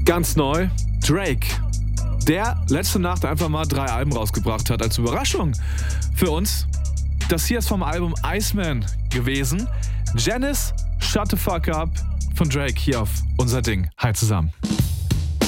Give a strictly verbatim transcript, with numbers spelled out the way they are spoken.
Ganz neu, Drake. Der letzte Nacht einfach mal drei Alben rausgebracht hat als Überraschung für uns. Das hier ist vom Album Iceman gewesen. Janice, Shut the Fuck Up von Drake hier auf Unser Ding. Hi zusammen.